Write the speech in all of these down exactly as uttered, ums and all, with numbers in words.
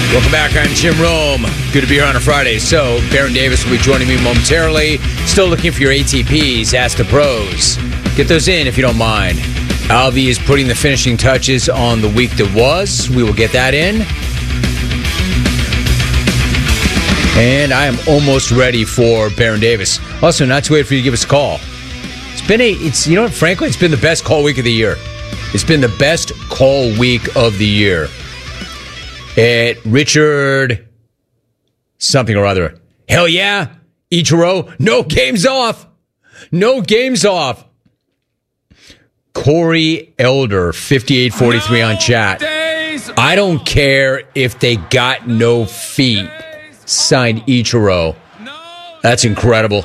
Welcome back. I'm Jim Rome. Good to be here on a Friday. So, Baron Davis will be joining me momentarily. Still looking for your A T Ps. Ask the pros. Get those in if you don't mind. Alvy is putting the finishing touches on the week that was. We will get that in. And I am almost ready for Baron Davis. Also, not to wait for you to give us a call. It's been a, it's you know what, frankly, it's been the best call week of the year. It's been the best call week of the year. At Richard something or other. Hell yeah, Ichiro. No games off. No games off. Corey Elder, fifty-eight forty-three on chat. I don't care if they got no feet. Signed Ichiro. That's incredible.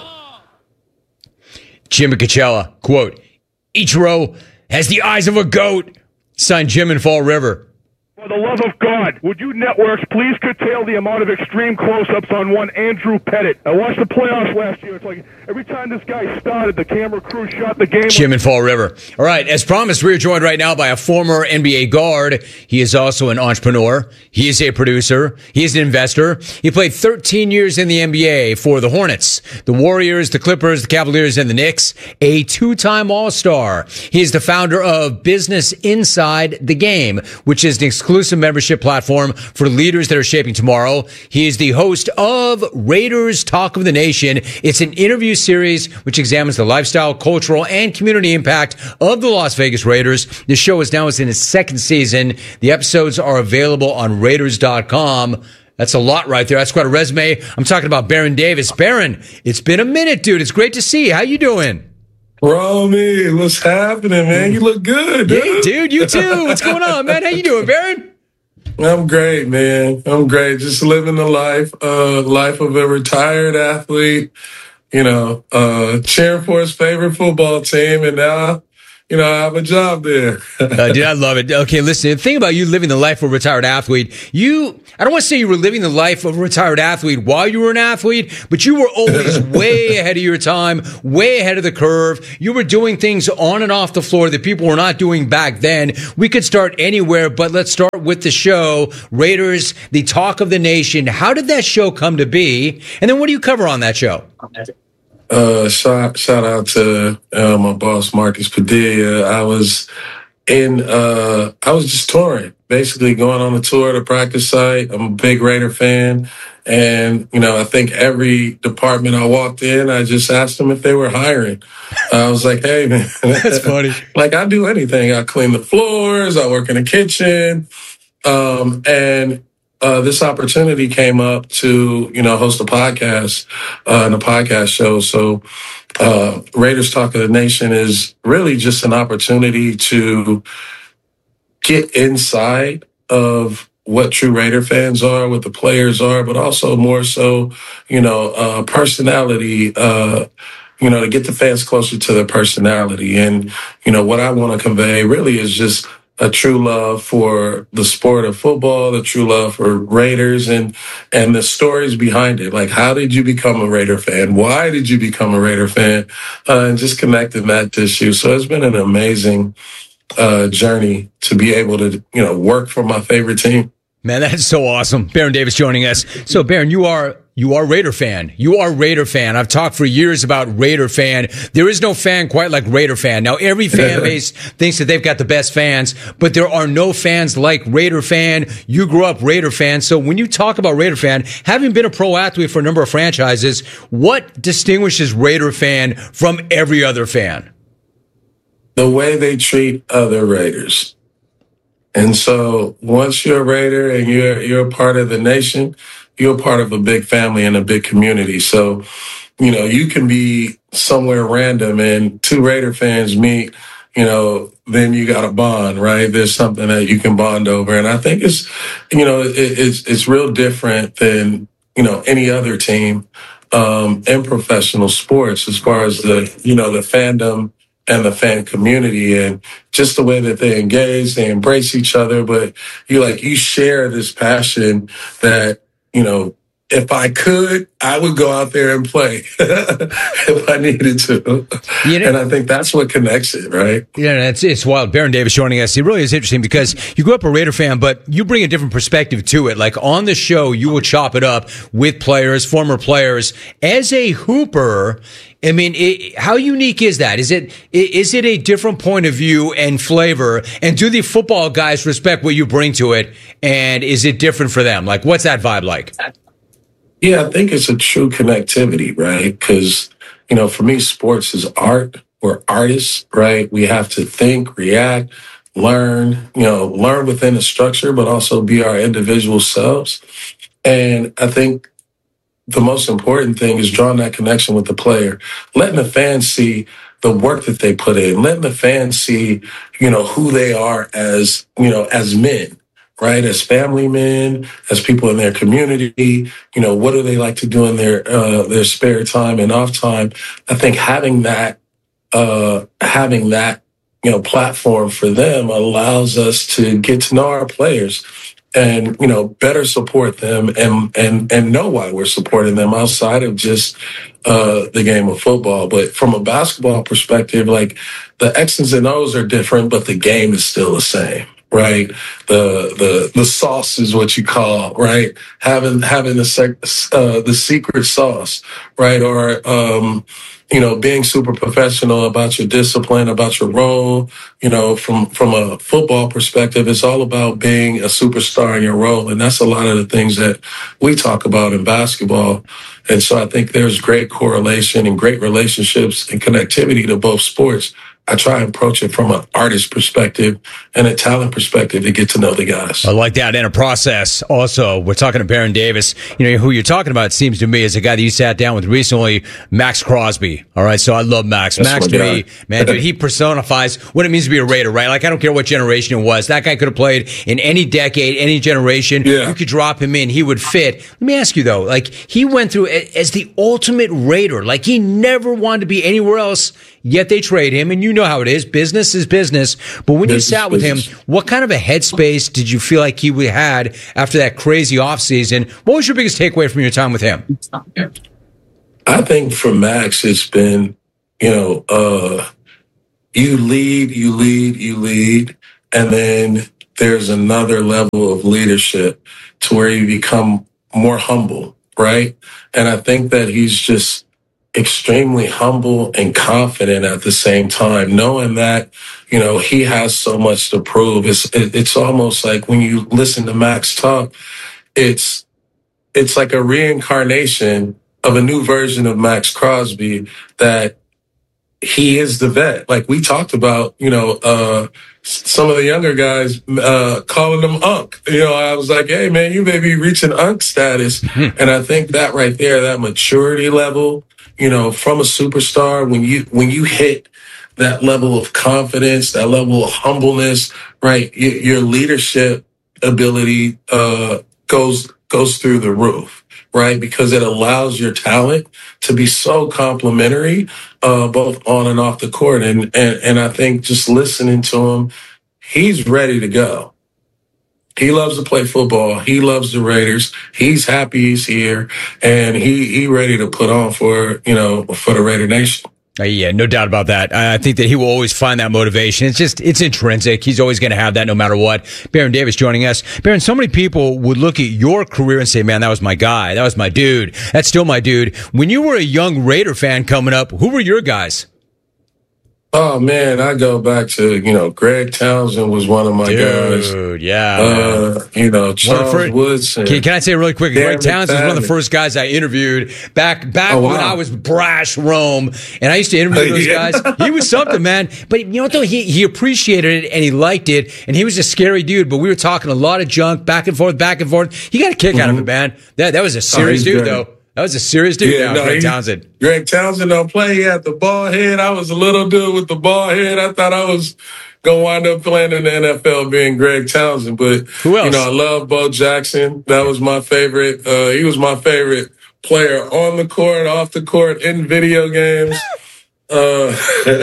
Jim Coachella, quote, Ichiro has the eyes of a goat. Signed Jim in Fall River. For the love of God, would you networks please curtail the amount of extreme close-ups on one Andrew Pettit? I watched the playoffs last year. It's like every time this guy started, the camera crew shot the game. Jim in Fall River. All right, as promised, we're joined right now by a former N B A guard. He is also an entrepreneur. He is a producer. He is an investor. He played thirteen years in the N B A for the Hornets, the Warriors, the Clippers, the Cavaliers, and the Knicks. A two-time All-Star. He is the founder of Business Inside the Game, which is an exclusive membership platform for leaders that are shaping tomorrow. He is the host of Raiders Talk of the Nation. It's an interview series which examines the lifestyle, cultural, and community impact of the Las Vegas Raiders. The show is now in its second season. The episodes are available on Raiders dot com. That's a lot right there. That's quite a resume. I'm talking about Baron Davis. Baron, it's been a minute, dude. It's great to see you. How you doing? Romy, what's happening, man? You look good, dude. Hey, dude, you too. What's going on, man? How you doing, Baron? I'm great, man. I'm great. Just living the life, uh, life of a retired athlete, you know, uh, cheering for his favorite football team. And now, you know, I have a job there. uh, dude, I love it. Okay, listen, the thing about you living the life of a retired athlete, you, I don't want to say you were living the life of a retired athlete while you were an athlete, but you were always way ahead of your time, way ahead of the curve. You were doing things on and off the floor that people were not doing back then. We could start anywhere, but let's start with the show, Raiders, the Talk of the Nation. How did that show come to be? And then what do you cover on that show? Uh, shout, shout out to uh, my boss, Marcus Padilla. I was in, uh, I was just touring, basically going on a tour of the practice site. I'm a big Raider fan. And, you know, I think every department I walked in, I just asked them if they were hiring. I was like, hey, man. That's funny. Like, I do anything. I clean the floors. I work in the kitchen. Um, and Uh, this opportunity came up to, you know, host a podcast, uh, and a podcast show. So, uh, Raiders Talk of the Nation is really just an opportunity to get inside of what true Raider fans are, what the players are, but also more so, you know, uh, personality, uh, you know, to get the fans closer to their personality. And, you know, what I want to convey really is just a true love for the sport of football, the true love for Raiders, and and the stories behind it. Like, how did you become a Raider fan? Why did you become a Raider fan? Uh, and just connecting that tissue. So it's been an amazing uh, journey to be able to, you know, work for my favorite team. Man, that's so awesome. Baron Davis joining us. So, Baron, you are you are Raider fan. You are Raider fan. I've talked for years about Raider fan. There is no fan quite like Raider fan. Now, every fan base thinks that they've got the best fans, but there are no fans like Raider fan. You grew up Raider fan. So when you talk about Raider fan, having been a pro athlete for a number of franchises, what distinguishes Raider fan from every other fan? The way they treat other Raiders. And so once you're a Raider and you're you're a part of the nation, you're a part of a big family and a big community. So, you know, you can be somewhere random and two Raider fans meet, you know, then you got a bond, right? There's something that you can bond over. And I think it's, you know, it, it's it's real different than, you know, any other team um, in professional sports as far as the, you know, the fandom and the fan community and just the way that they engage, they embrace each other. But you like, you share this passion that, you know, if I could, I would go out there and play if I needed to. You know, and I think that's what connects it, right? Yeah, it's, it's wild. Baron Davis joining us. It really is interesting because you grew up a Raider fan, but you bring a different perspective to it. Like on the show, you will chop it up with players, former players. As a hooper, I mean, it, how unique is that? Is it is it a different point of view and flavor? And do the football guys respect what you bring to it? And is it different for them? Like, what's that vibe like? Yeah, I think it's a true connectivity, right? Because, you know, for me, sports is art. We're artists, right? We have to think, react, learn, you know, learn within a structure, but also be our individual selves. And I think the most important thing is drawing that connection with the player, letting the fans see the work that they put in, letting the fans see, you know, who they are as, you know, as men. Right, as family men, as people in their community, you know, what do they like to do in their uh, their spare time and off time? I think having that, uh, having that, you know, platform for them allows us to get to know our players and, you know, better support them and and and know why we're supporting them outside of just uh, the game of football. But from a basketball perspective, like the X's and O's are different, but the game is still the same. Right, the the the sauce is what you call right. Having having the sec, uh, the secret sauce, right, or um, you know, being super professional about your discipline, about your role. You know, from from a football perspective, it's all about being a superstar in your role, and that's a lot of the things that we talk about in basketball. And so I think there's great correlation and great relationships and connectivity to both sports. I try and approach it from an artist perspective and a talent perspective to get to know the guys. I like that. And a process also. We're talking to Baron Davis. You know, who you're talking about, it seems to me, is a guy that you sat down with recently, Max Crosby. All right. So I love Max. That's Max to guy. me, man, dude, he personifies what it means to be a Raider, right? Like, I don't care what generation it was. That guy could have played in any decade, any generation. Yeah. You could drop him in. He would fit. Let me ask you, though, like, he went through as the ultimate Raider. Like, he never wanted to be anywhere else. Yet they trade him, and you know how it is. Business is business. But when business, you sat with business. him, what kind of a headspace did you feel like he had after that crazy offseason? What was your biggest takeaway from your time with him? I think for Max, it's been, you know, uh, you lead, you lead, you lead, and then there's another level of leadership to where you become more humble, right? And I think that he's just extremely humble and confident at the same time, knowing that, you know, he has so much to prove. It's it's almost like when you listen to Max talk, it's it's like a reincarnation of a new version of Max Crosby, that he is the vet. Like we talked about, you know, uh, some of the younger guys uh, calling him Unc. You know, I was like, hey, man, you may be reaching Unc status. And I think that right there, that maturity level, you know, from a superstar, when you when you hit that level of confidence, that level of humbleness, right, your, your leadership ability uh, goes goes through the roof, right? Because it allows your talent to be so complementary, uh, both on and off the court. And, and and I think just listening to him, he's ready to go. He loves to play football. He loves the Raiders. He's happy he's here, and he he ready to put on for, you know, for the Raider Nation. Uh, yeah, no doubt about that. I think that he will always find that motivation. It's just, it's intrinsic. He's always going to have that no matter what. Baron Davis joining us. Baron, so many people would look at your career and say, man, that was my guy. That was my dude. That's still my dude. When you were a young Raider fan coming up, who were your guys? Oh, man, I go back to, you know, Greg Townsend was one of my Dude, guys. Dude, yeah. Uh, you know, Charles first, Woodson. Can, can I say really quick, Greg Townsend was one of the first guys I interviewed back back oh, wow. when I was brash Rome, and I used to interview those yeah. guys. He was something, man. But you know what, though? He, he appreciated it, and he liked it, and he was a scary dude, but we were talking a lot of junk, back and forth, back and forth. He got a kick mm-hmm. out of it, man. That, that was a serious oh, dude, great. though. That was a serious dude yeah, now, no, Greg he, Townsend. Greg Townsend don't play. He had the ball head. I was a little dude with the ball head. I thought I was going to wind up playing in the N F L being Greg Townsend. But, who else? You know, I love Bo Jackson. That was my favorite. Uh, he was my favorite player on the court, off the court, in video games. uh,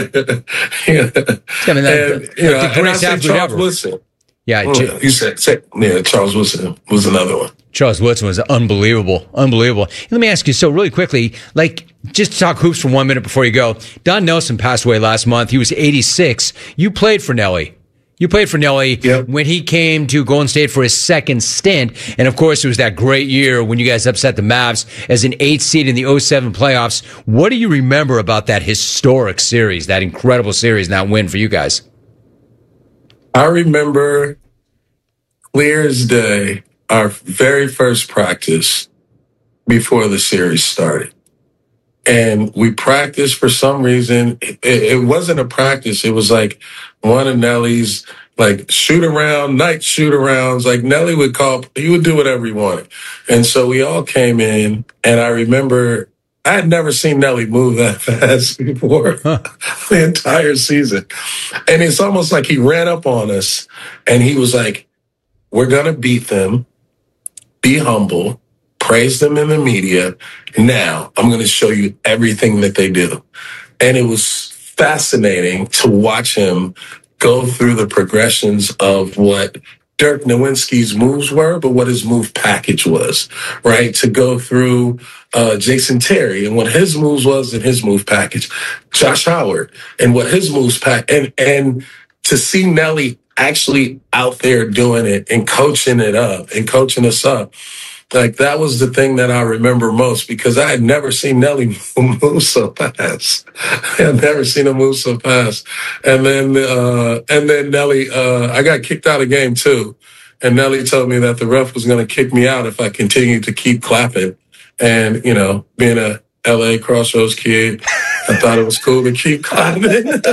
yeah. I mean, that, and, you know, and I said Charles ever. Woodson. Yeah, oh, you said, say, yeah, Charles Woodson was another one. Charles Woodson was unbelievable, unbelievable. And let me ask you, so really quickly, like, just to talk hoops for one minute before you go. Don Nelson passed away last month. He was eighty-six. You played for Nelly. You played for Nelly yep. when he came to Golden State for his second stint. And, of course, it was that great year when you guys upset the Mavs as an eight seed in the oh seven playoffs. What do you remember about that historic series, that incredible series, and that win for you guys? I remember clear as day our very first practice before the series started. And we practiced for some reason. It, it wasn't a practice. It was like one of Nelly's like shoot around, night shoot arounds. Like Nelly would call, he would do whatever he wanted. And so we all came in, and I remember I had never seen Nelly move that fast before huh. the entire season. And it's almost like he ran up on us and he was like, we're going to beat them. Be humble. Praise them in the media. Now I'm going to show you everything that they do. And it was fascinating to watch him go through the progressions of what Dirk Nowitzki's moves were, but what his move package was, right? To go through uh, Jason Terry and what his moves was and his move package, Josh Howard and what his moves pack, and and to see Nelly actually out there doing it and coaching it up and coaching us up. Like, that was the thing that I remember most, because I had never seen Nelly move so fast. I had never seen him move so fast. And then, uh, and then Nelly, uh, I got kicked out of game too. And Nelly told me that the ref was going to kick me out if I continued to keep clapping. And, you know, being a L A Crossroads kid, I thought it was cool to keep clapping.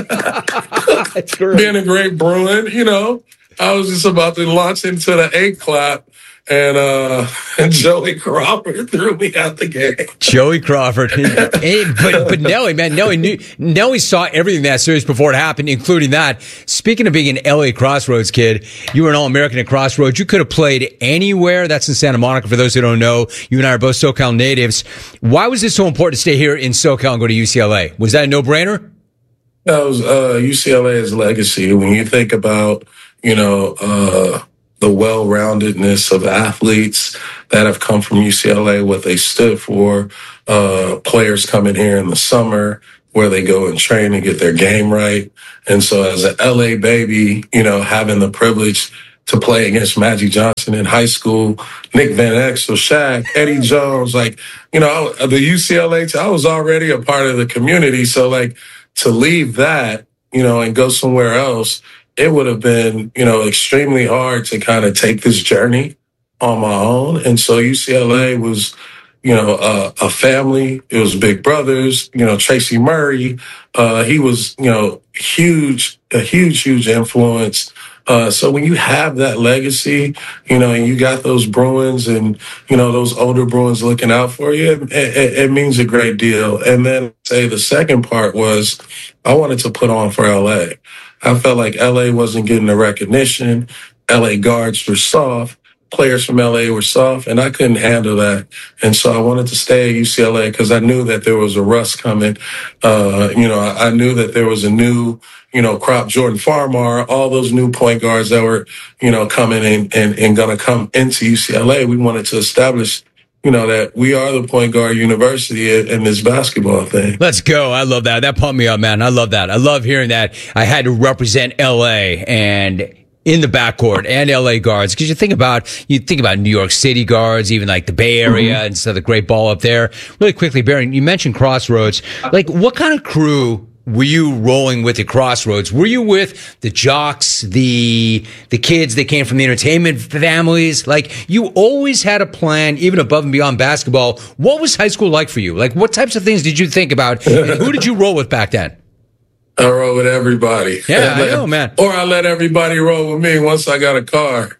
Being a great Bruin, you know, I was just about to launch into the A clap. And, uh, and Joey Crawford threw me out the game. Joey Crawford. Hey, but, but Nelly, man, Nelly knew, Nelly saw everything in that series before it happened, including that. Speaking of being an L A Crossroads kid, you were an All-American at Crossroads. You could have played anywhere. That's in Santa Monica. For those who don't know, you and I are both SoCal natives. Why was it so important to stay here in SoCal and go to U C L A? Was that a no-brainer? That was, uh, U C L A's legacy. When you think about, you know, uh, the well-roundedness of athletes that have come from U C L A, what they stood for, uh, players coming here in the summer where they go and train and get their game right. And so as an L A baby, you know, having the privilege to play against Magic Johnson in high school, Nick Van Exel, Shaq, Eddie Jones, like, you know, the U C L A, I was already a part of the community. So like to leave that, you know, and go somewhere else, it would have been, you know, extremely hard to kind of take this journey on my own. And so U C L A was, you know, uh, a family. It was big brothers, you know, Tracy Murray. Uh, he was, you know, huge, a huge, huge influence. Uh, so when you have that legacy, you know, and you got those Bruins and, you know, those older Bruins looking out for you, it, it, it means a great deal. And then say the second part was I wanted to put on for L A. I felt like L A wasn't getting the recognition. L A guards were soft. Players from L A were soft, and I couldn't handle that. And so I wanted to stay at U C L A because I knew that there was a rust coming. Uh, you know, I knew that there was a new, you know, crop, Jordan Farmar, all those new point guards that were, you know, coming and, and, and going to come into U C L A. We wanted to establish, you know, that we are the point guard university in this basketball thing. Let's go. I love that. That pumped me up, man. I love that. I love hearing that. I had to represent L A and in the backcourt and L A guards. Because you think about, you think about New York City guards, even like the Bay Area mm-hmm. and stuff, the great ball up there. Really quickly, Baron, you mentioned Crossroads. Like, what kind of crew were you rolling with at Crossroads? Were you with the jocks, the the kids that came from the entertainment families? Like, you always had a plan, even above and beyond basketball. What was high school like for you? Like, what types of things did you think about? And who did you roll with back then? I roll with everybody. Yeah, I know, man. Or I let everybody roll with me once I got a car.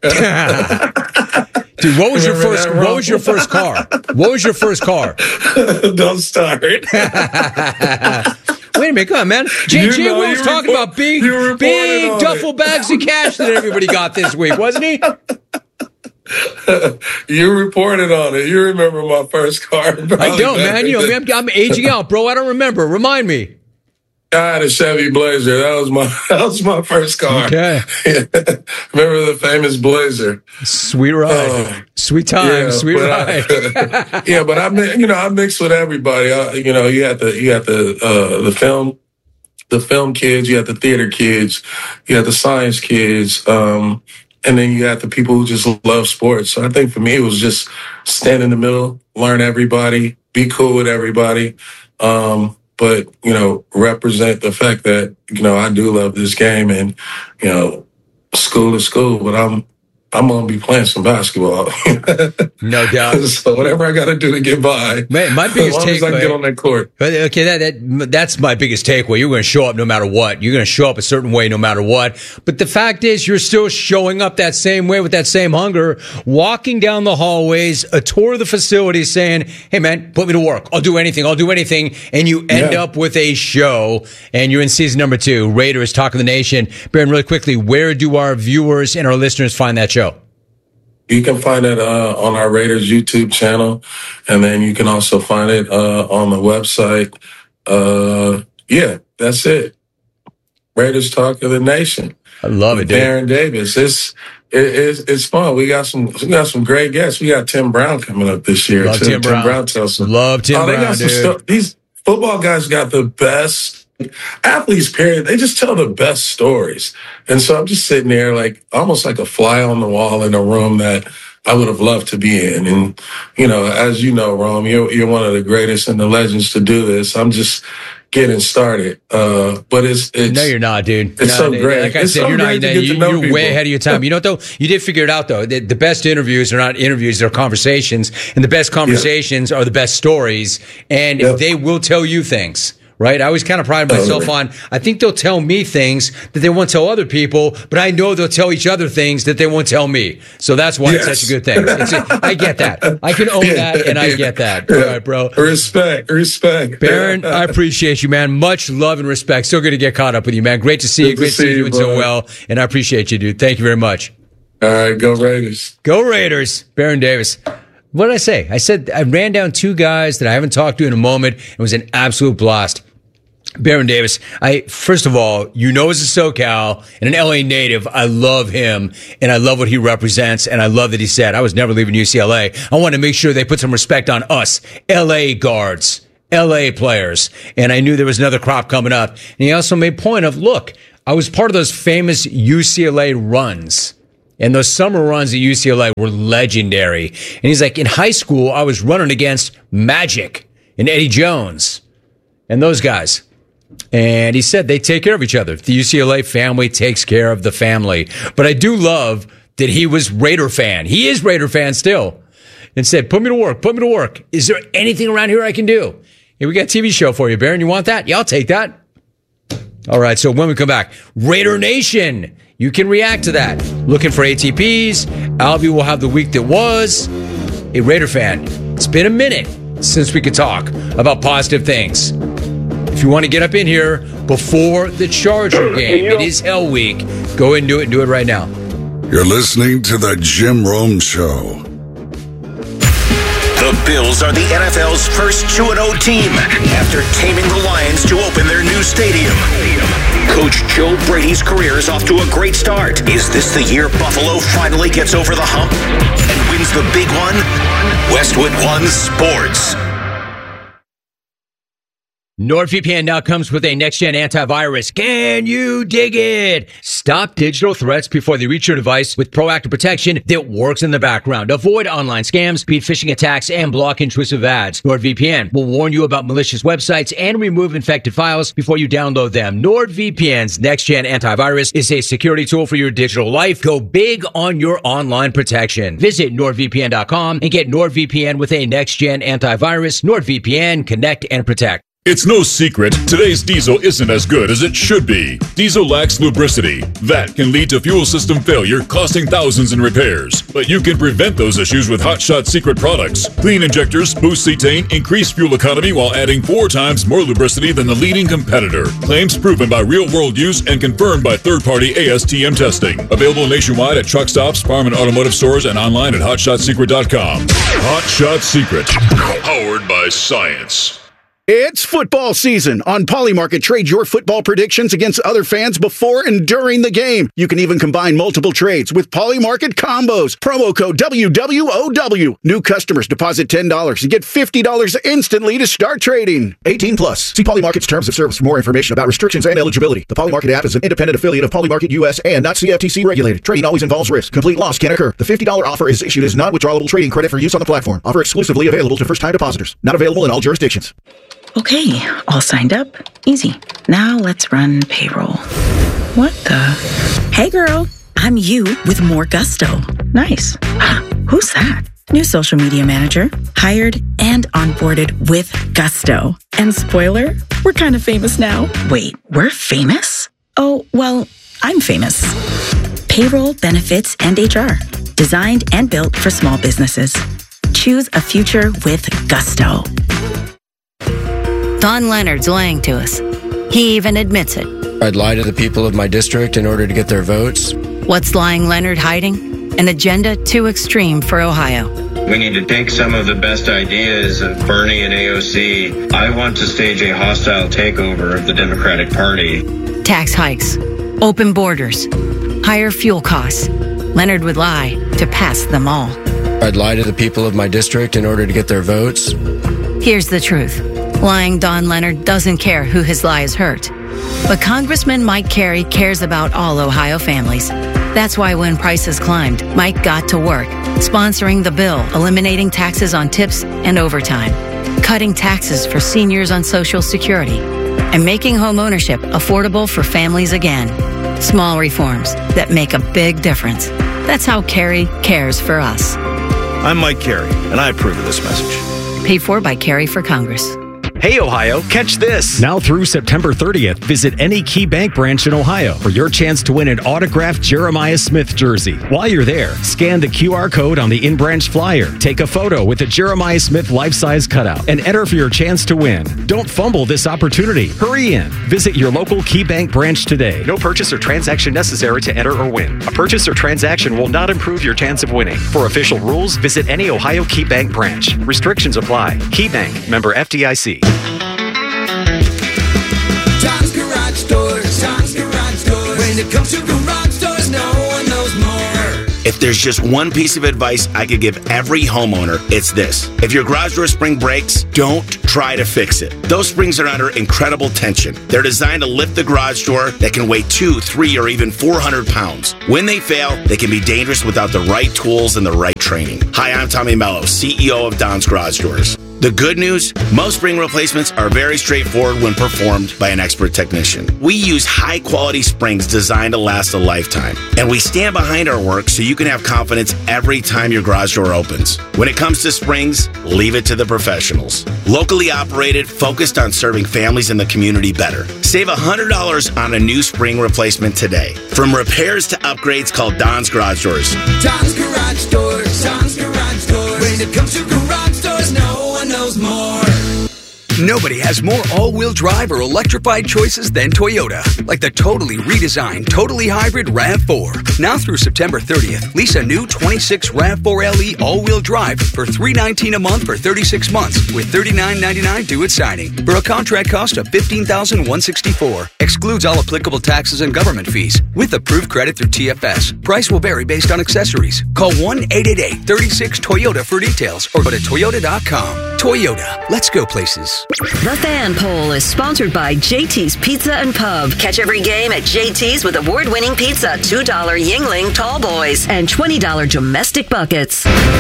Dude, what was Remember your first? What was your first car? What was your first car? Don't start. Wait a minute, come on, man. Jay Jay was talking report, about big, big duffel bags of cash that everybody got this week, wasn't he? You reported on it. You remember my first car. I don't, man. You know, I'm, I'm aging out, bro. I don't remember. Remind me. I had a Chevy Blazer. That was my that was my first car. Okay. Remember the famous Blazer? Sweet ride. Uh, Sweet time. Yeah, Sweet ride. I, yeah, but I you know I mixed with everybody. I, you know, you had the you had the uh, the film the film kids, you had the theater kids, you had the science kids, um, and then you had the people who just love sports. So I think for me it was just stand in the middle, learn everybody, be cool with everybody. Um, But, you know, represent the fact that, you know, I do love this game and, you know, school is school, but I'm I'm going to be playing some basketball. No doubt. So whatever I got to do to get by. Man, my biggest as long takeaway. As I can get on that court. Okay, that, that that's my biggest takeaway. You're going to show up no matter what. You're going to show up a certain way no matter what. But the fact is, you're still showing up that same way with that same hunger, walking down the hallways, a tour of the facility saying, hey, man, put me to work. I'll do anything. I'll do anything. And you end yeah. up with a show, and you're in season number two, Raiders, Talk of the Nation. Baron, really quickly, where do our viewers and our listeners find that show? You can find it uh, on our Raiders YouTube channel, and then you can also find it uh, on the website. Uh, yeah, that's it. Raiders Talk of the Nation. I love it, dude. Baron Davis. It's it, it's it's fun. We got some we got some great guests. We got Tim Brown coming up this year. Love too. Tim, Tim Brown. Brown tells some. Love Tim oh, they Brown, got some dude. stuff. These football guys got the best. Athletes, period, they just tell the best stories. And so I'm just sitting there like almost like a fly on the wall in a room that I would have loved to be in. And, you know, as you know, Rome, you're, you're one of the greatest and the legends to do this. I'm just getting started. Uh, but it's, it's no, you're not, dude. It's no, so great. Like I it's said, so you're not. great You, you're people. way ahead of your time. You know what though? You did figure it out though. The, the best interviews are not interviews; they're conversations, and the best conversations yeah. are the best stories, and yep. they will tell you things. Right? I always kind of pride myself oh, on, I think they'll tell me things that they won't tell other people, but I know they'll tell each other things that they won't tell me. So that's why yes. it's such a good thing. It's a, I get that. I can own that, and I get that. All right, bro. Respect, respect. Baron, I appreciate you, man. Much love and respect. So good to get caught up with you, man. Great to see good you. Great to see you doing so well, and I appreciate you, dude. Thank you very much. All right, go Raiders. Go Raiders. Baron Davis. What did I say? I said I ran down two guys that I haven't talked to in a moment. It was an absolute blast. Baron Davis, I first of all, you know, as a SoCal and an L A native, I love him and I love what he represents, and I love that he said, I was never leaving U C L A. I want to make sure they put some respect on us, L A guards, L A players, and I knew there was another crop coming up. And he also made point of, look, I was part of those famous U C L A runs. And those summer runs at U C L A were legendary. And he's like, in high school, I was running against Magic and Eddie Jones and those guys. And he said they take care of each other. The U C L A family takes care of the family. But I do love that he was Raider fan. He is Raider fan still. And said, put me to work, put me to work. Is there anything around here I can do? Hey, we got a T V show for you, Baron. You want that? Yeah, I'll take that. All right, so when we come back, Raider Nation, you can react to that. Looking for A T Ps. Albie will have the week that was. A Raider fan, it's been a minute since we could talk about positive things. If you want to get up in here before the Charger game, it is Hell Week. Go ahead and do it and do it right now. You're listening to The Jim Rome Show. The Bills are the N F L's first two and oh team after taming the Lions to open their new stadium. Coach Joe Brady's career is off to a great start. Is this the year Buffalo finally gets over the hump and wins the big one? Westwood One Sports. NordVPN now comes with a next-gen antivirus. Can you dig it? Stop digital threats before they reach your device with proactive protection that works in the background. Avoid online scams, beat phishing attacks, and block intrusive ads. NordVPN will warn you about malicious websites and remove infected files before you download them. NordVPN's next-gen antivirus is a security tool for your digital life. Go big on your online protection. Visit nord V P N dot com and get NordVPN with a next-gen antivirus. NordVPN, connect and protect. It's no secret, today's diesel isn't as good as it should be. Diesel lacks lubricity. That can lead to fuel system failure, costing thousands in repairs. But you can prevent those issues with Hot Shot Secret products. Clean injectors, boost cetane, increase fuel economy while adding four times more lubricity than the leading competitor. Claims proven by real-world use and confirmed by third-party A S T M testing. Available nationwide at truck stops, farm and automotive stores, and online at hot shot secret dot com. Hot Shot Secret. Powered by science. It's football season. On Polymarket, trade your football predictions against other fans before and during the game. You can even combine multiple trades with Polymarket combos. Promo code W W O W. New customers deposit ten dollars and get fifty dollars instantly to start trading. eighteen plus. See Polymarket's terms of service for more information about restrictions and eligibility. The Polymarket app is an independent affiliate of Polymarket U S and not C F T C regulated. Trading always involves risk. Complete loss can occur. The fifty dollars offer is issued as non-withdrawable trading credit for use on the platform. Offer exclusively available to first-time depositors. Not available in all jurisdictions. Okay, all signed up. Easy. Now let's run payroll. What the? Hey girl, I'm you with more gusto. Nice. Who's that? New social media manager. Hired and onboarded with gusto. And spoiler, we're kind of famous now. Wait, we're famous? Oh, well, I'm famous. Payroll, benefits, and H R. Designed and built for small businesses. Choose a future with gusto. Don Leonard's lying to us. He even admits it. I'd lie to the people of my district in order to get their votes. What's lying Leonard hiding? An agenda too extreme for Ohio. We need to take some of the best ideas of Bernie and A O C. I want to stage a hostile takeover of the Democratic Party. Tax hikes, open borders, higher fuel costs. Leonard would lie to pass them all. I'd lie to the people of my district in order to get their votes. Here's the truth. Lying Don Leonard doesn't care who his lies hurt. But Congressman Mike Carey cares about all Ohio families. That's why when prices climbed, Mike got to work, sponsoring the bill, eliminating taxes on tips and overtime, cutting taxes for seniors on Social Security, and making homeownership affordable for families again. Small reforms that make a big difference. That's how Carey cares for us. I'm Mike Carey, and I approve of this message. Paid for by Carey for Congress. Hey, Ohio, catch this. Now through September thirtieth, visit any Key Bank branch in Ohio for your chance to win an autographed Jeremiah Smith jersey. While you're there, scan the Q R code on the in-branch flyer, take a photo with a Jeremiah Smith life-size cutout, and enter for your chance to win. Don't fumble this opportunity. Hurry in. Visit your local Key Bank branch today. No purchase or transaction necessary to enter or win. A purchase or transaction will not improve your chance of winning. For official rules, visit any Ohio Key Bank branch. Restrictions apply. Key Bank, member F D I C. Tom's Garage Doors, Tom's Garage Doors. When it comes to garage doors, no one knows more. If there's just one piece of advice I could give every homeowner, it's this. If your garage door spring breaks, don't try to fix it. Those springs are under incredible tension. They're designed to lift the garage door that can weigh two, three, or even four hundred pounds. When they fail, they can be dangerous without the right tools and the right training. Hi, I'm Tommy Mello, C E O of Don's Garage Doors. The good news, most spring replacements are very straightforward when performed by an expert technician. We use high-quality springs designed to last a lifetime, and we stand behind our work so you can have confidence every time your garage door opens. When it comes to springs, leave it to the professionals. Locally operated, focused on serving families in the community better. Save one hundred dollars on a new spring replacement today. From repairs to upgrades, call Don's Garage Doors. Tom's Garage Doors, Tom's Garage Doors. When it comes to garage doors, no one knows more. Nobody has more all-wheel drive or electrified choices than Toyota. Like the totally redesigned, totally hybrid RAV four. Now through September thirtieth, lease a new twenty-six RAV four L E all-wheel drive for three hundred nineteen dollars a month for thirty-six months with thirty-nine ninety-nine due at signing for a contract cost of fifteen thousand one hundred sixty-four dollars. Excludes all applicable taxes and government fees with approved credit through T F S. Price will vary based on accessories. Call one eight eight eight, three six, Toyota for details or go to toyota dot com. Toyota, let's go places. The Fan Poll is sponsored by J T's Pizza and Pub. Catch every game at J T's with award-winning pizza, two dollar Yingling Tall Boys, and twenty dollar domestic buckets.